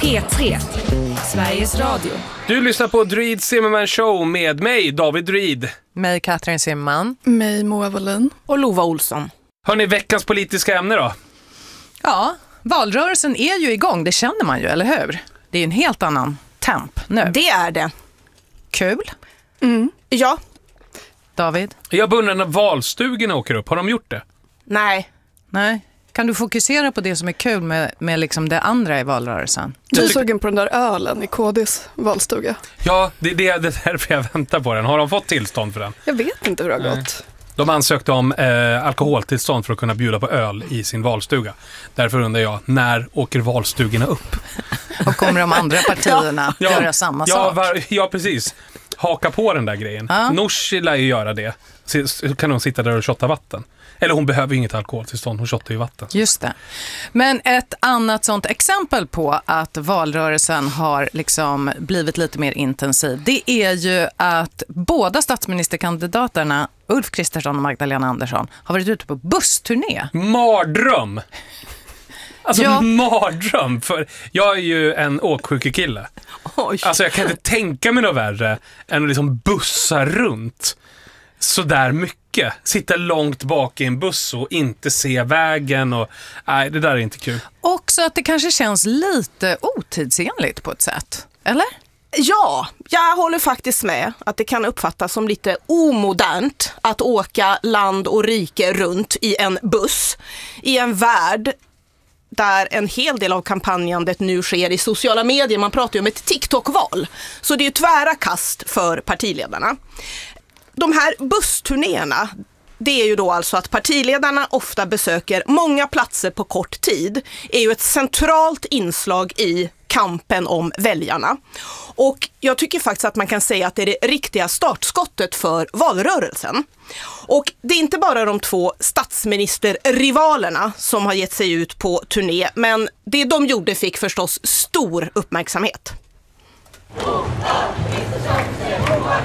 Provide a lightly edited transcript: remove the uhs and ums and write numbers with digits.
P3, Sveriges Radio. Du lyssnar på Druid Zimmerman Show med mig, David Druid. Mig, Katrin Zimmerman. Mig, Moa Wallin. Och Lova Olsson. Hörrni, veckans politiska ämne då? Ja, valrörelsen är ju igång, det känner man ju, eller hur? Det är en helt annan temp nu. Det är det. Kul. Ja. David? Jag beundrar när valstugorna åker upp. Har de gjort det? Nej. Nej. Kan du fokusera på det som är kul med liksom det andra i valrörelsen? Du är sugen på den där ölen i KDs valstuga? Ja, det är därför jag väntar på den. Har de fått tillstånd för den? Jag vet inte hur det har gått. De ansökte om alkoholtillstånd för att kunna bjuda på öl i sin valstuga. Därför undrar jag, när åker valstugorna upp? Och kommer de andra partierna göra samma sak? Ja, precis. Haka på den där grejen. Ja. Nooshi lär ju göra det. Så kan hon sitta där och shotta vatten. Eller hon behöver ju inget alkoholtillstånd, hon shottar ju vatten. Just det. Men ett annat sånt exempel på att valrörelsen har liksom blivit lite mer intensiv, det är ju att båda statsministerkandidaterna, Ulf Kristersson och Magdalena Andersson, har varit ute på bussturné. Mardröm! Alltså Ja. mardröm, för jag är ju en åksjukekille. Oj. Alltså jag kan inte tänka mig något värre än att liksom bussa runt så där mycket. Sitta långt bak i en buss och inte se vägen. Och, nej, det där är inte kul. Också att det kanske känns lite otidsenligt på ett sätt, eller? Ja, jag håller faktiskt med att det kan uppfattas som lite omodernt att åka land och rike runt i en buss i en värld där en hel del av kampanjandet nu sker i sociala medier. Man pratar ju om ett TikTok-val. Så det är ju tvära kast för partiledarna. De här bussturnéerna, det är ju då alltså att partiledarna ofta besöker många platser på kort tid, är ju ett centralt inslag i kampen om väljarna. Och jag tycker faktiskt att man kan säga att det är det riktiga startskottet för valrörelsen. Och det är inte bara de två statsministerrivalerna som har gett sig ut på turné, men det de gjorde fick förstås stor uppmärksamhet.